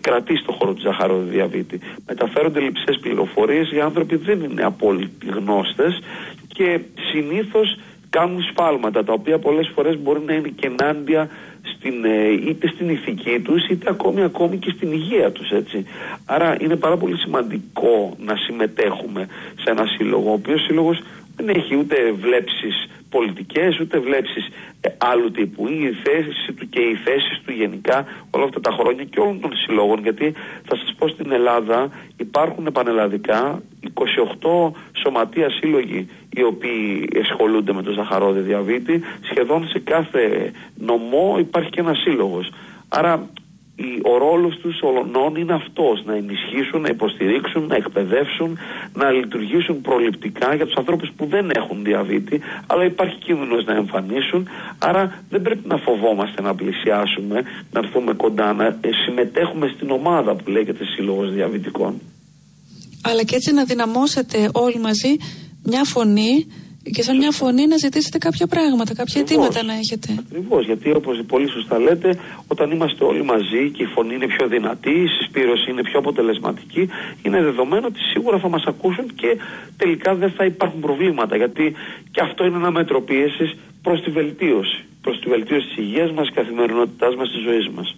επικρατεί στον χώρο του ζαχαρόδι διαβήτη. Μεταφέρονται λειψές πληροφορίες, οι άνθρωποι δεν είναι απόλυτοι γνώστες και συνήθως κάνουν σφάλματα, τα οποία πολλές φορές μπορεί να είναι και ενάντια είτε στην ηθική τους, είτε ακόμη και στην υγεία τους, έτσι. Άρα είναι πάρα πολύ σημαντικό να συμμετέχουμε σε ένα σύλλογο, ο οποίος σύλλογος δεν έχει ούτε βλέψεις πολιτικές, ούτε βλέψεις άλλου τύπου. Η θέση του και οι θέσεις του γενικά όλα αυτά τα χρόνια και όλων των συλλόγων, γιατί θα σας πω, στην Ελλάδα υπάρχουν πανελλαδικά 28 σωματεία σύλλογοι οι οποίοι ασχολούνται με το ζαχαρόδι διαβήτη. Σχεδόν σε κάθε νομό υπάρχει και ένας σύλλογος. Άρα ο ρόλος τους όλων είναι αυτός, να ενισχύσουν, να υποστηρίξουν, να εκπαιδεύσουν, να λειτουργήσουν προληπτικά για τους ανθρώπους που δεν έχουν διαβήτη, αλλά υπάρχει κίνδυνος να εμφανίσουν. Άρα δεν πρέπει να φοβόμαστε να πλησιάσουμε, να έρθουμε κοντά, να συμμετέχουμε στην ομάδα που λέγεται Σύλλογος Διαβητικών. Αλλά και έτσι να δυναμώσετε όλοι μαζί μια φωνή και σαν μια φωνή να ζητήσετε κάποια πράγματα, κάποια αιτήματα να έχετε. Ακριβώς, γιατί όπως πολύ σωστά λέτε, όταν είμαστε όλοι μαζί και η φωνή είναι πιο δυνατή, η συσπήρωση είναι πιο αποτελεσματική, είναι δεδομένο ότι σίγουρα θα μας ακούσουν και τελικά δεν θα υπάρχουν προβλήματα. Γιατί και αυτό είναι ένα μέτρο πίεσης προς τη βελτίωση. Προς τη βελτίωση της υγείας μας, της καθημερινότητάς μας, της ζωής μας.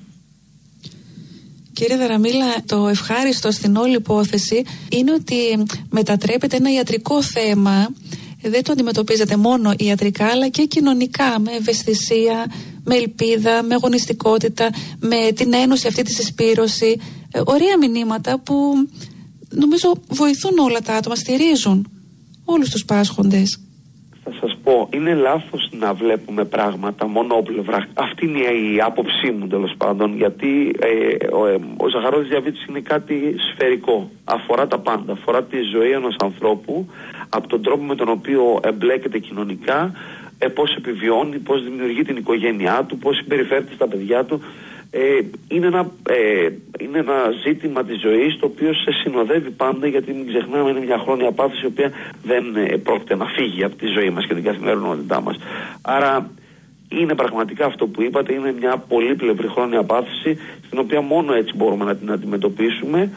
Κύριε Δαραμίλα, το ευχάριστο στην όλη υπόθεση είναι ότι μετατρέπεται ένα ιατρικό θέμα. Δεν το αντιμετωπίζετε μόνο ιατρικά, αλλά και κοινωνικά, με ευαισθησία, με ελπίδα, με αγωνιστικότητα, με την ένωση αυτή τη συσπήρωση. Ωραία μηνύματα που νομίζω βοηθούν όλα τα άτομα, στηρίζουν όλους τους πάσχοντες. Θα σας πω, είναι λάθος να βλέπουμε πράγματα μονόπλευρα. Αυτή είναι η άποψή μου, τέλος πάντων, γιατί ο ζαχαρόδις διαβήτης είναι κάτι σφαιρικό. Αφορά τα πάντα. Αφορά τη ζωή ενός ανθρώπου, από τον τρόπο με τον οποίο εμπλέκεται κοινωνικά, πώς επιβιώνει, πώς δημιουργεί την οικογένειά του, πώς συμπεριφέρεται στα παιδιά του. Είναι ένα ζήτημα της ζωής, το οποίο σε συνοδεύει πάντα, γιατί μην ξεχνάμε, είναι μια χρόνια πάθηση η οποία δεν πρόκειται να φύγει από τη ζωή μας και την καθημερινότητά μας. Άρα είναι πραγματικά αυτό που είπατε, είναι μια πολύπλευρη χρόνια πάθηση, στην οποία μόνο έτσι μπορούμε να την αντιμετωπίσουμε.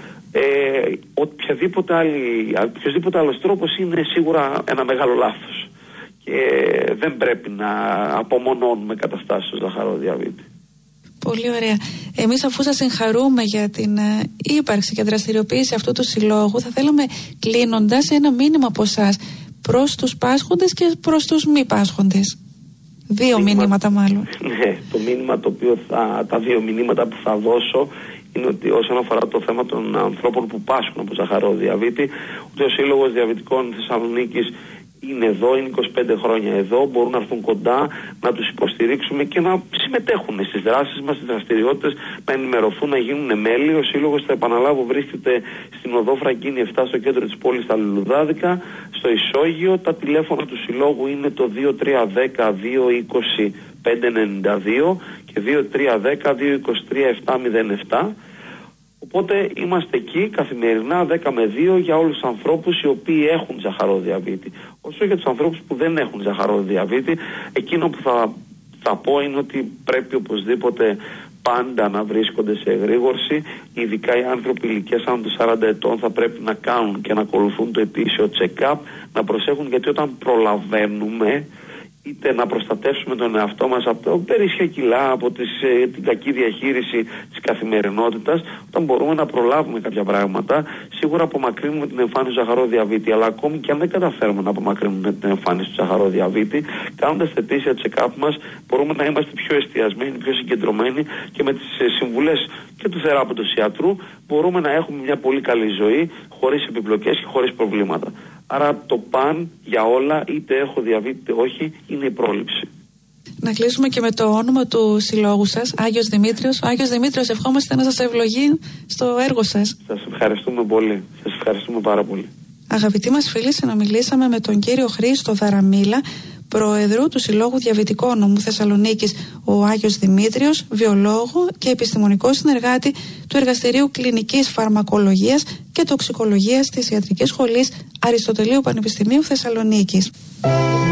Οποιοδήποτε άλλος τρόπος είναι σίγουρα ένα μεγάλο λάθος και δεν πρέπει να απομονώνουμε καταστάσεις στο ζαχαρόδι διαβήτη. Πολύ ωραία. Εμείς, αφού σας συγχαρούμε για την ύπαρξη και δραστηριοποίηση αυτού του συλλόγου, θα θέλαμε κλείνοντας ένα μήνυμα από εσάς προς τους πάσχοντες και προς τους μη πάσχοντες. Δύο μηνύματα μάλλον. Ναι, το μήνυμα το οποίο τα δύο μηνύματα που θα δώσω είναι ότι όσον αφορά το θέμα των ανθρώπων που πάσχουν από ζαχαρόδι διαβήτη, ότι ο Σύλλογος Διαβητικών Θεσσαλονίκης είναι εδώ, είναι 25 χρόνια εδώ, μπορούν να έρθουν κοντά, να τους υποστηρίξουμε και να συμμετέχουν στις δράσεις μας, στις δραστηριότητες, να ενημερωθούν, να γίνουν μέλη. Ο Σύλλογος, θα επαναλάβω, βρίσκεται στην οδό Φραγκίνη 7 στο κέντρο της πόλης, στα Λουλουδάδικα, στο Ισόγειο. Τα τηλέφωνα του Συλλόγου είναι το 2310-220-592 και 2310-223-707. Οπότε είμαστε εκεί καθημερινά 10 με 2 για όλους τους ανθρώπους οι οποίοι έχουν ζαχαρόδι διαβήτη. Όσο για τους ανθρώπους που δεν έχουν ζαχαρόδι διαβήτη, εκείνο που θα πω είναι ότι πρέπει οπωσδήποτε πάντα να βρίσκονται σε εγρήγορση. Ειδικά οι άνθρωποι ηλικίας άνω των 40 ετών θα πρέπει να κάνουν και να ακολουθούν το ετήσιο check-up, να προσέχουν, γιατί όταν προλαβαίνουμε, είτε να προστατεύσουμε τον εαυτό μας από περίσσια κιλά, από την κακή διαχείριση της καθημερινότητας, όταν μπορούμε να προλάβουμε κάποια πράγματα, σίγουρα απομακρύνουμε την εμφάνιση του ζαχαρόδι διαβήτη. Αλλά ακόμη και αν δεν καταφέρουμε να απομακρύνουμε την εμφάνιση του ζαχαρόδι διαβήτη, κάνοντας τα ετήσια check-up μας, μπορούμε να είμαστε πιο εστιασμένοι, πιο συγκεντρωμένοι και με τις συμβουλές και του θεράποντος ιατρού μπορούμε να έχουμε μια πολύ καλή ζωή, χωρίς επιπλοκές και χωρίς προβλήματα. Άρα το παν για όλα, είτε έχω διαβήτη είτε όχι, είναι η πρόληψη. Να κλείσουμε και με το όνομα του συλλόγου σας, Άγιος Δημήτριος. Ο Άγιος Δημήτριος, ευχόμαστε να σας ευλογεί στο έργο σας. Σας ευχαριστούμε πολύ. Σας ευχαριστούμε πάρα πολύ. Αγαπητοί μας φίλοι, συνομιλήσαμε με τον κύριο Χρήστο Δαραμίλα, Πρόεδρο του Συλλόγου Διαβητικών Νομού Θεσσαλονίκης, ο Άγιος Δημήτριος, βιολόγο και επιστημονικό συνεργάτη του Εργαστηρίου Κλινικής Φαρμακολογίας και Τοξικολογίας της Ιατρικής Σχολής Αριστοτελείου Πανεπιστημίου Θεσσαλονίκης.